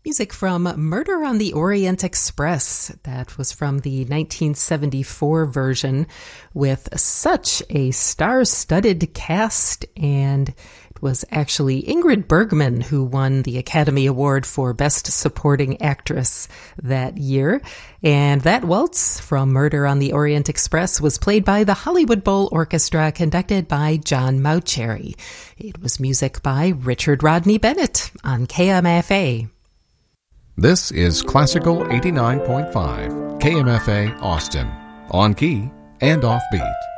Music from Murder on the Orient Express. That was from the 1974 version with such a star-studded cast, and it was actually Ingrid Bergman who won the Academy Award for Best Supporting Actress that year. And that waltz from Murder on the Orient Express was played by the Hollywood Bowl Orchestra, conducted by John Mauceri. It was music by Richard Rodney Bennett on KMFA. This is Classical 89.5, KMFA Austin, on key and offbeat.